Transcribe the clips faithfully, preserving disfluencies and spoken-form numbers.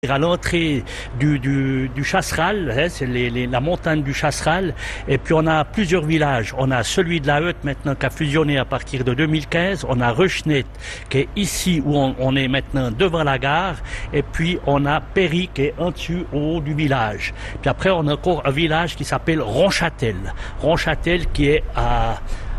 À l'entrée du, du, du Chasseral, hein, c'est les, les, la montagne du Chasseral, et puis on a plusieurs villages. On a celui de la Heute maintenant qui a fusionné à partir de deux mille quinze, on a Rechnet qui est ici où on, on est maintenant devant la gare, et puis on a Péry qui est en dessus au haut du village. Puis après on a encore un village qui s'appelle Ronchâtel. Ronchâtel qui est à,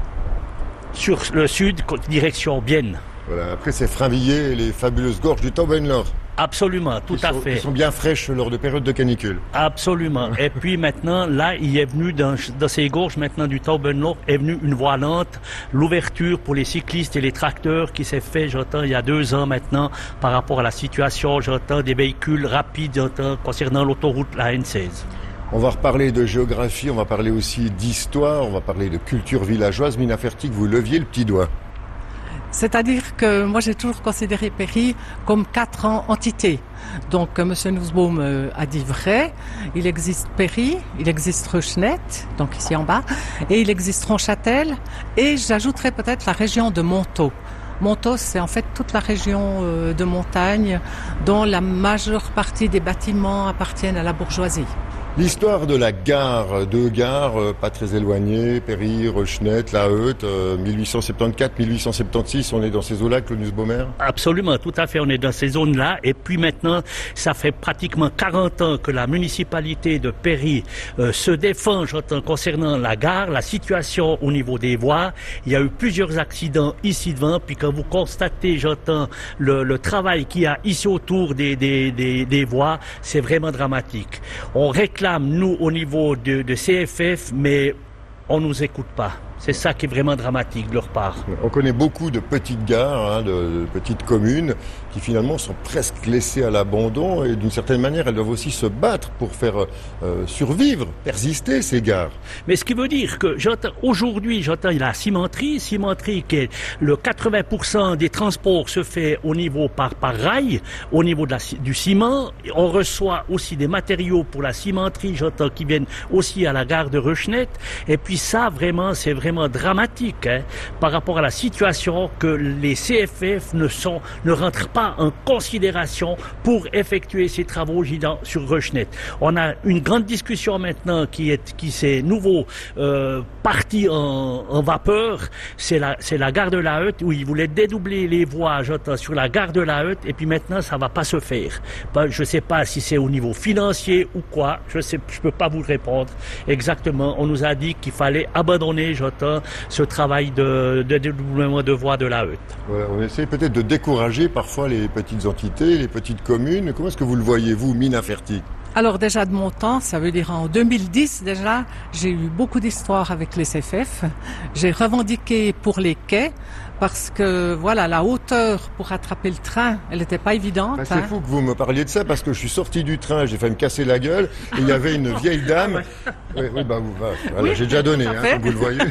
sur le sud, direction Bienne. Voilà, après c'est Frinvilliers et les fabuleuses gorges du Taubenlor. Absolument, tout qui à sont, fait. Qui sont bien fraîches lors de périodes de canicule. Absolument. Et puis maintenant, là, il est venu dans, dans ces gorges maintenant du Taubenlor, est venu une voie lente, l'ouverture pour les cyclistes et les tracteurs qui s'est fait, j'entends, il y a deux ans maintenant, par rapport à la situation, j'entends, des véhicules rapides, j'entends, concernant l'autoroute, la N seize. On va reparler de géographie, on va parler aussi d'histoire, on va parler de culture villageoise. Mina Fertig, vous leviez le petit doigt. C'est-à-dire que moi j'ai toujours considéré Péry comme quatre entités. Donc M. Nussbaum euh, a dit vrai, il existe Péry, il existe Rechnet, donc ici en bas, et il existe Ronchâtel, et j'ajouterais peut-être la région de Montaut. Montaut, c'est en fait toute la région euh, de montagne dont la majeure partie des bâtiments appartiennent à la bourgeoisie. L'histoire de la gare, deux gares, euh, pas très éloignées, Péry, Rechnet, la Heute, euh, mille huit cent soixante-quatorze mille huit cent soixante-seize, on est dans ces eaux-là, Claude Nussbaumer? Absolument, tout à fait, on est dans ces zones-là. Et puis maintenant, ça fait pratiquement quarante ans que la municipalité de Péry euh, se défend, j'entends, concernant la gare, la situation au niveau des voies. Il y a eu plusieurs accidents ici devant, puis quand vous constatez, j'entends, le, le travail qu'il y a ici autour des, des, des, des voies, c'est vraiment dramatique. On réclame nous, au niveau de, de C F F, mais on ne nous écoute pas. C'est ça qui est vraiment dramatique de leur part. On connaît beaucoup de petites gares, hein, de, de petites communes qui finalement sont presque laissées à l'abandon et d'une certaine manière elles doivent aussi se battre pour faire euh, survivre, persister ces gares. Mais ce qui veut dire que j'entends aujourd'hui, j'entends il y a la cimenterie, cimenterie qui est le quatre-vingts pour cent des transports se fait au niveau par par rail, au niveau de la, du ciment. On reçoit aussi des matériaux pour la cimenterie, j'entends qui viennent aussi à la gare de Rechnet. Et puis ça vraiment c'est vraiment dramatique hein, par rapport à la situation que les C F F ne sont ne rentrent pas en considération pour effectuer ces travaux sur Rechnet. On a une grande discussion maintenant qui est qui s'est nouveau euh, partie en, en vapeur. C'est la c'est la gare de la Heute où ils voulaient dédoubler les voies j'entends, sur la gare de la Heute et puis maintenant ça va pas se faire. Ben, je sais pas si c'est au niveau financier ou quoi. Je sais je peux pas vous répondre exactement. On nous a dit qu'il fallait abandonner j'entends ce travail de, de dédoublement de voies de la Heute. Voilà, on essaie peut-être de décourager parfois les petites entités, les petites communes. Comment est-ce que vous le voyez, vous, Mina Fertig? Alors déjà de mon temps, ça veut dire en deux mille dix déjà, j'ai eu beaucoup d'histoires avec les C F F. J'ai revendiqué pour les quais parce que voilà la hauteur pour attraper le train, elle n'était pas évidente. Ben, c'est hein. fou que vous me parliez de ça parce que je suis sorti du train, j'ai failli me casser la gueule et il y avait une vieille dame. Oui, oui bah, vous, bah, voilà, oui, j'ai déjà donné, hein, comme vous le voyez.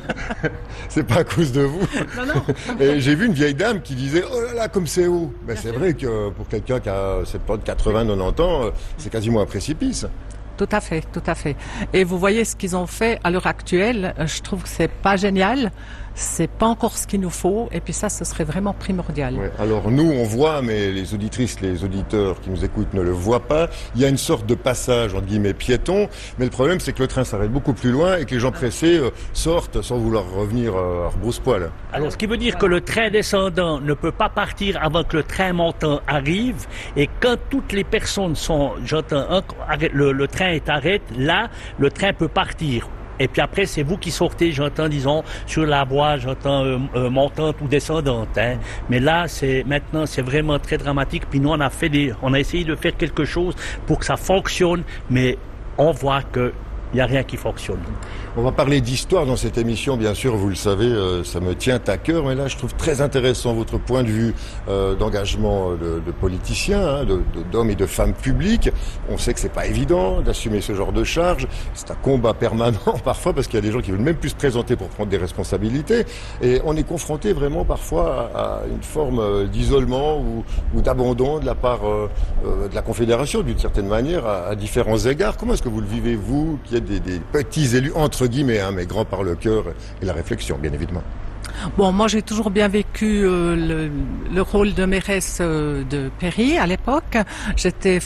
C'est pas à cause de vous. Non, non. Et j'ai vu une vieille dame qui disait oh là là comme c'est haut. Ben, c'est vrai que pour quelqu'un qui a soixante-dix, quatre-vingts, quatre-vingt-dix ans, c'est quasiment un précipice. Tout à fait, tout à fait. Et vous voyez ce qu'ils ont fait à l'heure actuelle, je trouve que c'est pas génial, c'est pas encore ce qu'il nous faut, et puis ça, ce serait vraiment primordial. Ouais, alors nous, on voit, mais les auditrices, les auditeurs qui nous écoutent ne le voient pas, il y a une sorte de passage, entre guillemets, piéton, mais le problème, c'est que le train s'arrête beaucoup plus loin et que les gens pressés euh, sortent sans vouloir revenir euh, à rebrousse-poil. Alors, ce qui veut dire que le train descendant ne peut pas partir avant que le train montant arrive, et quand toutes les personnes sont, j'entends, le, le train est arrêté, là, le train peut partir. Et puis après, c'est vous qui sortez, j'entends, disons, sur la voie, j'entends, euh, euh, montante ou descendante. Hein. Mais là, c'est maintenant, c'est vraiment très dramatique. Puis nous, on a fait des, on a essayé de faire quelque chose pour que ça fonctionne, mais on voit que il n'y a rien qui fonctionne. On va parler d'histoire dans cette émission, bien sûr, vous le savez, euh, ça me tient à cœur, mais là je trouve très intéressant votre point de vue euh, d'engagement de, de politiciens, hein, de, de, d'hommes et de femmes publics. On sait que c'est pas évident d'assumer ce genre de charge, c'est un combat permanent parfois parce qu'il y a des gens qui veulent même plus se présenter pour prendre des responsabilités, et on est confronté vraiment parfois à, à une forme d'isolement ou, ou d'abandon de la part euh, de la Confédération d'une certaine manière à, à différents égards. Comment est-ce que vous le vivez, vous, qui êtes des, des petits élus entre guillemets, hein, mais grand par le cœur et la réflexion, bien évidemment? Bon, moi j'ai toujours bien vécu euh, le, le rôle de mairesse euh, de Péry à l'époque. J'étais